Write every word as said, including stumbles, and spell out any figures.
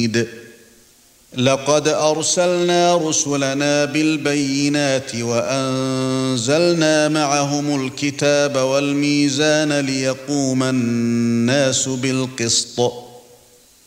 حميد لقد أرسلنا رسلنا بالبينات وأنزلنا معهم الكتاب والميزان ليقوم الناس بالقسط